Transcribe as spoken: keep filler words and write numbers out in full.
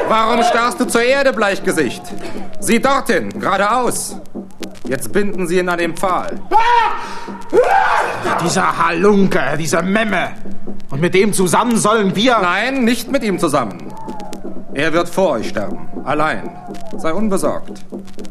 Warum starrst du zur Erde, Bleichgesicht? Sieh dorthin, geradeaus. Jetzt binden Sie ihn an den Pfahl. Dieser Halunke, diese Memme. Und mit dem zusammen sollen wir... Nein, nicht mit ihm zusammen. Er wird vor euch sterben, allein. Sei unbesorgt.